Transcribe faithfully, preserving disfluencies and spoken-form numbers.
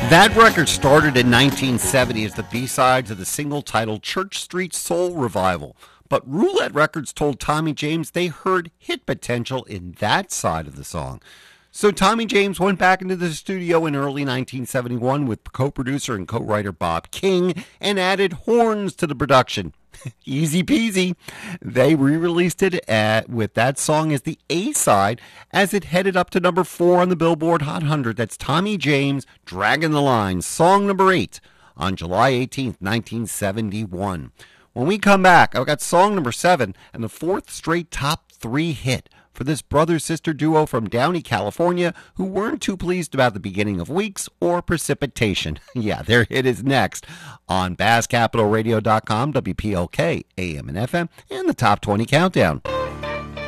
That record started in nineteen seventy as the B-side to the single titled Church Street Soul Revival. But Roulette Records told Tommy James they heard hit potential in that side of the song. So Tommy James went back into the studio in early nineteen seventy-one with co-producer and co-writer Bob King and added horns to the production. Easy peasy. They re-released it at, with that song as the A-side as it headed up to number four on the Billboard Hot one hundred. That's Tommy James, Dragging the Line, song number eight on July eighteenth, nineteen seventy-one. When we come back, I've got song number seven and the fourth straight top three hit for this brother-sister duo from Downey, California, who weren't too pleased about the beginning of Weeks or Precipitation. Yeah, their hit is next on Bass Capital Radio dot com, W P L K, A M and F M, and the Top twenty Countdown.